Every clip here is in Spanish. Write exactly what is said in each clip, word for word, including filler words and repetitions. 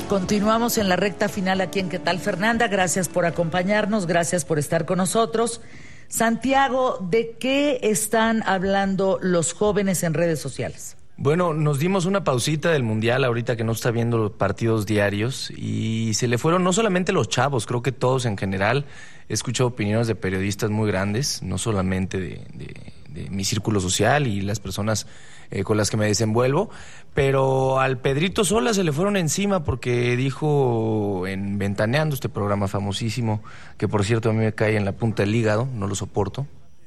Continuamos en la recta final aquí en ¿Qué tal, Fernanda? Gracias por acompañarnos, gracias por estar con nosotros. Santiago, ¿de qué están hablando los jóvenes en redes sociales? Bueno, nos dimos una pausita del Mundial ahorita que no está viendo los partidos diarios y se le fueron no solamente los chavos, creo que todos en general. He escuchado opiniones de periodistas muy grandes, no solamente de, de, de mi círculo social y las personas eh, con las que me desenvuelvo, pero al Pedrito Sola se le fueron encima porque dijo en Ventaneando, este programa famosísimo, que por cierto a mí me cae en la punta del hígado, no lo soporto,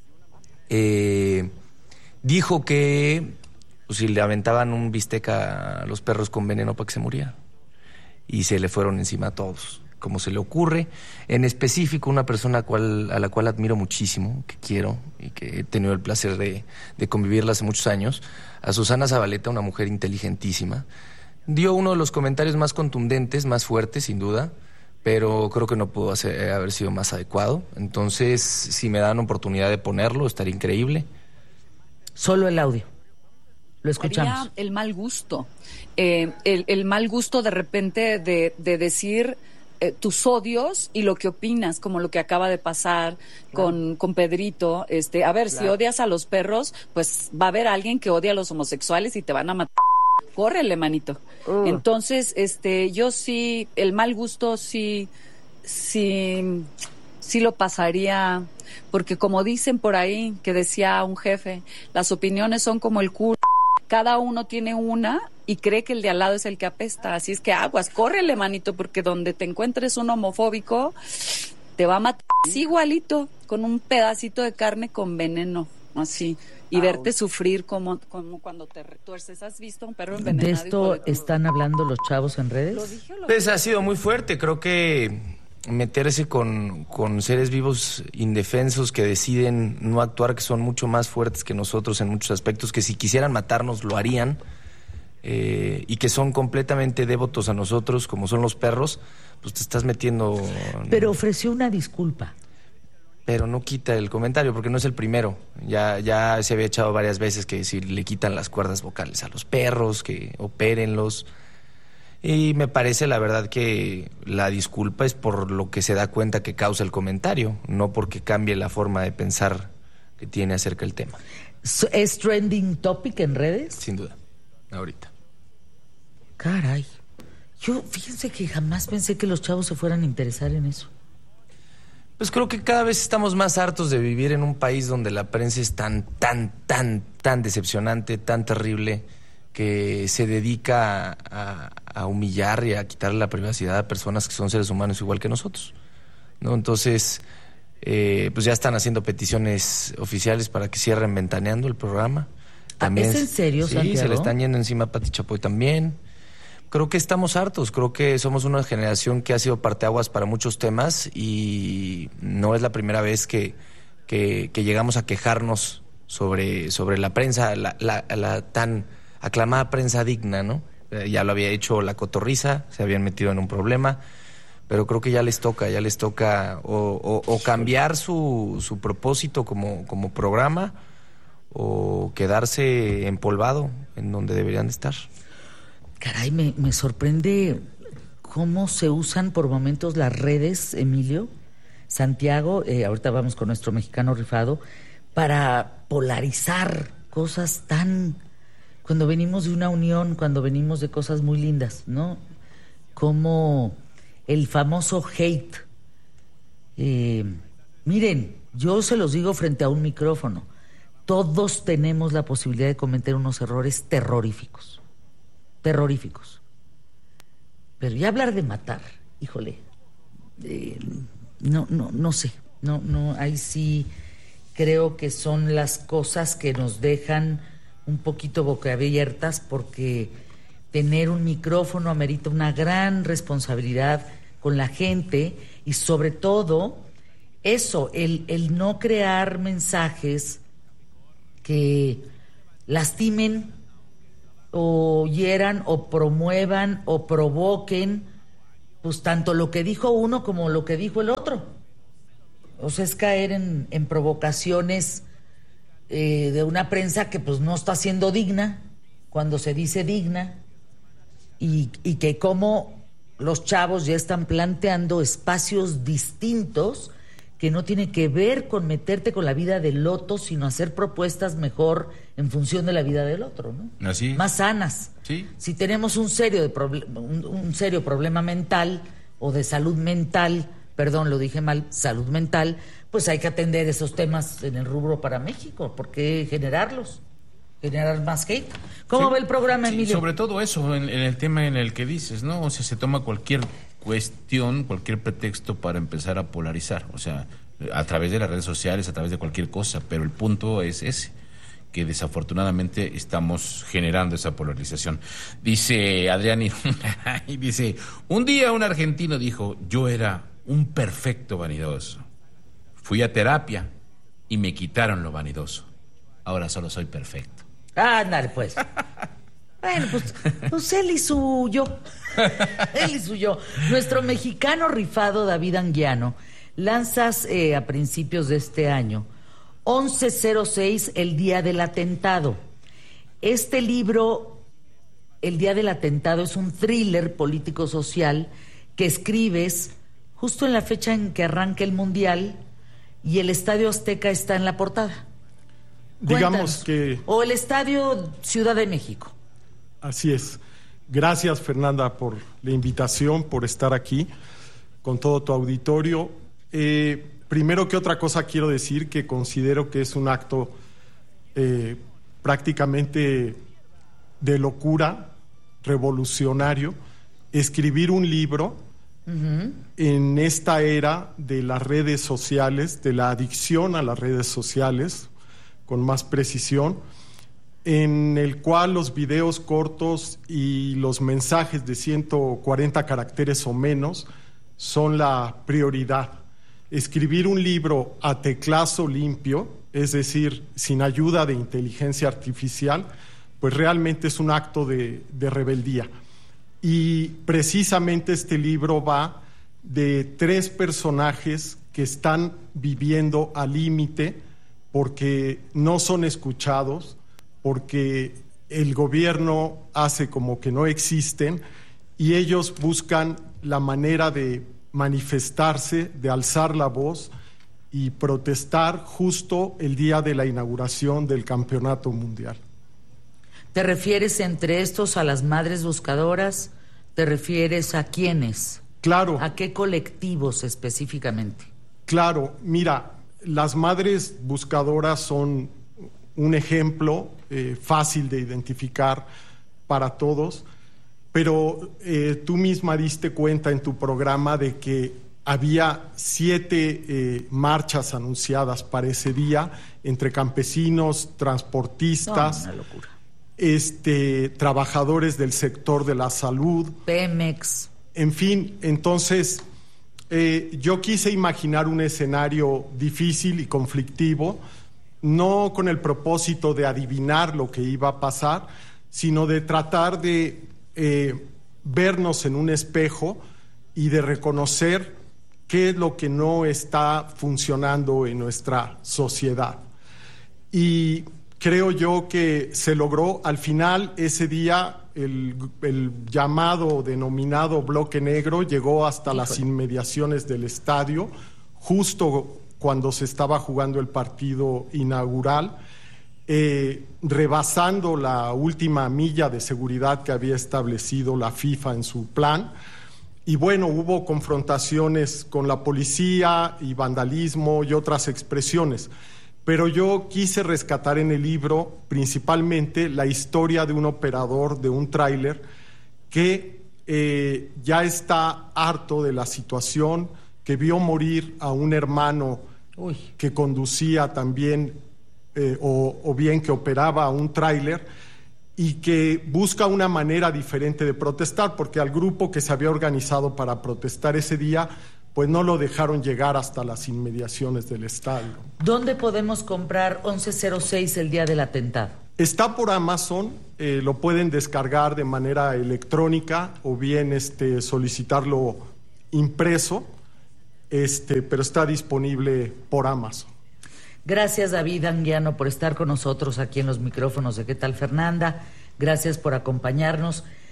eh, dijo que pues, si le aventaban un bistec a los perros con veneno para que se muriera, y se le fueron encima a todos. Como se le ocurre, en específico una persona cual, a la cual admiro muchísimo, que quiero y que he tenido el placer de, de convivirla hace muchos años, a Susana Zabaleta, una mujer inteligentísima, dio uno de los comentarios más contundentes, más fuertes, sin duda, pero creo que no pudo hacer, haber sido más adecuado. Entonces, si me dan oportunidad de ponerlo, estaría increíble. Solo el audio. Lo escuchamos. Sería el mal gusto, eh, el, el mal gusto de repente de, de decir eh, tus odios y lo que opinas, como lo que acaba de pasar claro. con, con Pedrito. Este, a ver, claro. si odias a los perros, pues va a haber alguien que odia a los homosexuales y te van a matar. Córrele, manito. Uh. Entonces, este, yo sí, el mal gusto sí, sí, sí lo pasaría, porque como dicen por ahí, que decía un jefe, las opiniones son como el culo. Cada uno tiene una y cree que el de al lado es el que apesta. Así es que aguas, córrele, manito, porque donde te encuentres un homofóbico, te va a matar así igualito, con un pedacito de carne con veneno, así. Y Ouch. verte sufrir como, como cuando te retuerces. ¿Has visto un perro envenenado? ¿De esto de están hablando los chavos en redes? ¿Lo dije o lo pues ha sido muy fuerte, creo que meterse con, con seres vivos indefensos que deciden no actuar, que son mucho más fuertes que nosotros en muchos aspectos, que si quisieran matarnos lo harían, eh, y que son completamente devotos a nosotros, como son los perros, pues te estás metiendo... Pero ofreció una disculpa. Pero no quita el comentario, porque no es el primero. Ya, ya se había echado varias veces que si le quitan las cuerdas vocales a los perros, que opérenlos. Y me parece, la verdad, que la disculpa es por lo que se da cuenta que causa el comentario, no porque cambie la forma de pensar que tiene acerca del tema. ¿Es trending topic en redes? Sin duda, ahorita. Caray. Yo, fíjense que jamás pensé que los chavos se fueran a interesar en eso. Pues creo que cada vez estamos más hartos de vivir en un país donde la prensa es tan, tan, tan, tan decepcionante, tan terrible, que se dedica a, a, a humillar y a quitarle la privacidad a personas que son seres humanos igual que nosotros, ¿no? Entonces, eh, pues ya están haciendo peticiones oficiales para que cierren Ventaneando el programa. También, ¿Es en serio, sí, Santiago? se le están yendo encima a Pati Chapoy también. Creo que estamos hartos, creo que somos una generación que ha sido parteaguas para muchos temas y no es la primera vez que, que, que llegamos a quejarnos sobre, sobre la prensa, la, la, la tan aclamada prensa digna, ¿no? Eh, ya lo había hecho La Cotorrisa, se habían metido en un problema, pero creo que ya les toca, ya les toca o, o, o cambiar su, su propósito como, como programa o quedarse empolvado en donde deberían de estar. Caray, me, me sorprende cómo se usan por momentos las redes, Emilio, Santiago, eh, ahorita vamos con nuestro mexicano rifado, para polarizar cosas tan... Cuando venimos de una unión, cuando venimos de cosas muy lindas, ¿no? Como el famoso hate. Eh, miren, yo se los digo frente a un micrófono, todos tenemos la posibilidad de cometer unos errores terroríficos. terroríficos. Pero ya hablar de matar, híjole, eh, no, no, no sé, no, no, ahí sí creo que son las cosas que nos dejan un poquito boquiabiertas, porque tener un micrófono amerita una gran responsabilidad con la gente y sobre todo eso, el, el no crear mensajes que lastimen o hieran o promuevan o provoquen pues tanto lo que dijo uno como lo que dijo el otro. O sea, es caer en, en provocaciones eh, de una prensa que pues no está siendo digna cuando se dice digna, y, y que como los chavos ya están planteando espacios distintos que no tiene que ver con meterte con la vida del otro, sino hacer propuestas mejor en función de la vida del otro, ¿no? Así. Más sanas. Sí. Si tenemos un serio, de proble- un, un serio problema mental o de salud mental, perdón, lo dije mal, salud mental, pues hay que atender esos temas en el rubro para México. ¿Por qué generarlos? Generar más hate. ¿Cómo Sí, va el programa, sí, Emilio? sobre todo eso, en, en el tema en el que dices, ¿no? O sea, se toma cualquier cuestión, cualquier pretexto para empezar a polarizar, o sea, a través de las redes sociales, a través de cualquier cosa, pero el punto es ese, que desafortunadamente estamos generando esa polarización. Dice Adrián, y dice, un día un argentino dijo, yo era un perfecto vanidoso. Fui a terapia y me quitaron lo vanidoso. Ahora solo soy perfecto. Ándale, pues. Bueno, pues, pues él y su yo. Él y su yo. Nuestro mexicano rifado David Anguiano lanzas eh, a principios de este año once cero seis, el día del atentado. Este libro, El día del atentado, es un thriller político-social que escribes justo en la fecha en que arranca el Mundial y el Estadio Azteca está en la portada. Digamos Cuéntanos. que... O el Estadio Ciudad de México. Así es. Gracias, Fernanda, por la invitación, por estar aquí con todo tu auditorio. Eh, primero que otra cosa quiero decir que considero que es un acto eh, prácticamente de locura, revolucionario, escribir un libro uh-huh. en esta era de las redes sociales, de la adicción a las redes sociales, con más precisión, en el cual los videos cortos y los mensajes de ciento cuarenta caracteres o menos son la prioridad. Escribir un libro a teclazo limpio, es decir, sin ayuda de inteligencia artificial, pues realmente es un acto de, de rebeldía. Y precisamente este libro va de tres personajes que están viviendo al límite porque no son escuchados, porque el gobierno hace como que no existen y ellos buscan la manera de manifestarse, de alzar la voz y protestar justo el día de la inauguración del Campeonato Mundial. ¿Te refieres entre estos a las madres buscadoras? ¿Te refieres a quiénes? Claro. ¿A qué colectivos específicamente? Claro, mira, las madres buscadoras son un ejemplo eh, fácil de identificar para todos, pero eh, tú misma diste cuenta en tu programa de que había siete eh, marchas anunciadas para ese día entre campesinos, transportistas, no, una locura. Este, trabajadores del sector de la salud, Pemex. En fin, entonces eh, yo quise imaginar un escenario difícil y conflictivo, no con el propósito de adivinar lo que iba a pasar, sino de tratar de eh, vernos en un espejo y de reconocer qué es lo que no está funcionando en nuestra sociedad. Y creo yo que se logró. Al final, ese día, el, el llamado, denominado Bloque Negro, llegó hasta Híjole. las inmediaciones del estadio, justo cuando se estaba jugando el partido inaugural, eh, rebasando la última milla de seguridad que había establecido la FIFA en su plan. Y bueno, hubo confrontaciones con la policía y vandalismo y otras expresiones. Pero yo quise rescatar en el libro principalmente la historia de un operador de un tráiler que eh, ya está harto de la situación, que vio morir a un hermano Uy. que conducía también eh, o, o bien que operaba un tráiler y que busca una manera diferente de protestar, porque al grupo que se había organizado para protestar ese día pues no lo dejaron llegar hasta las inmediaciones del estadio. ¿Dónde podemos comprar once cero seis el día del atentado? Está por Amazon, eh, lo pueden descargar de manera electrónica o bien este, solicitarlo impreso, este, pero está disponible por Amazon. Gracias, David Anguiano, por estar con nosotros aquí en los micrófonos de ¿Qué tal, Fernanda? Gracias por acompañarnos.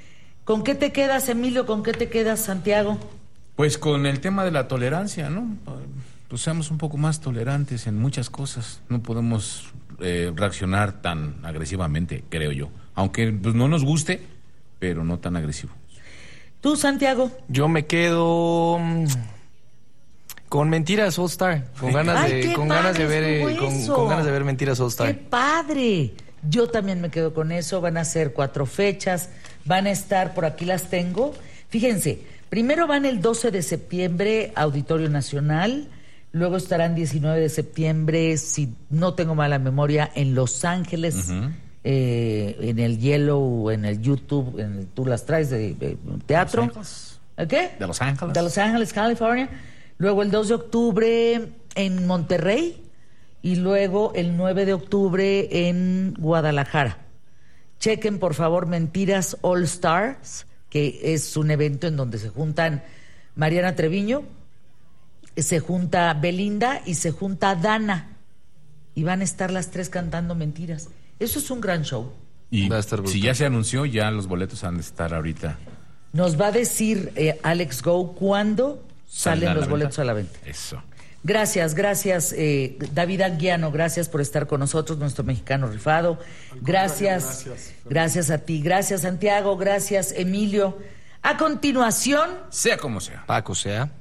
¿Con qué te quedas, Emilio? ¿Con qué te quedas, Santiago? Pues con el tema de la tolerancia, ¿no? Pues seamos un poco más tolerantes en muchas cosas. No podemos eh, reaccionar tan agresivamente, creo yo. Aunque pues, no nos guste, pero no tan agresivo. ¿Tú, Santiago? Yo me quedo mm, con Mentiras All Star, con ganas Ay, de, qué con ganas de ver, padre eh, estuvo con, eso. con ganas de ver Mentiras All Star. ¡Qué padre! Yo también me quedo con eso. Van a ser cuatro fechas. Van a estar, por aquí las tengo. Fíjense, primero van el doce de septiembre, Auditorio Nacional. Luego estarán diecinueve de septiembre, si no tengo mala memoria, en Los Ángeles, uh-huh. eh, en el Yellow, en el YouTube, en el, tú las traes de, de teatro. Los Ángeles. ¿Qué? De Los Ángeles. De Los Ángeles, California. Luego el dos de octubre en Monterrey y luego el nueve de octubre en Guadalajara. Chequen, por favor, Mentiras All Stars, que es un evento en donde se juntan Mariana Treviño, se junta Belinda y se junta Dana. Y van a estar las tres cantando mentiras. Eso es un gran show. Y si ya se anunció, ya los boletos han de estar ahorita. Nos va a decir eh, Alex Go cuándo salen los boletos a la venta. Eso. Gracias, gracias, eh, David Anguiano, gracias por estar con nosotros, nuestro mexicano rifado. Gracias, gracias, gracias a ti, gracias Santiago, gracias Emilio. A continuación... Sea como sea. Paco sea.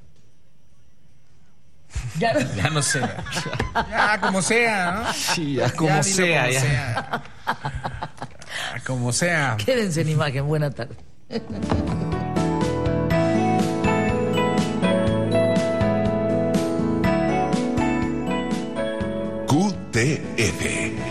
Ya no, ya no sé. Ya como sea, ¿no? Sí, ya como ya sea. Como ya. sea. Ya, como sea. Quédense en imagen, buena tarde. Q T F